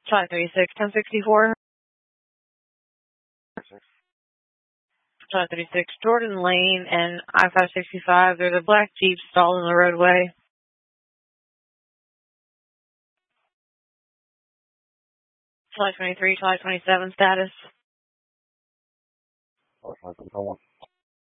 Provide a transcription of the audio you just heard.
536, 1064. 536, Jordan Lane and I-565. There's a black Jeep stalled in the roadway. 523, 527 status.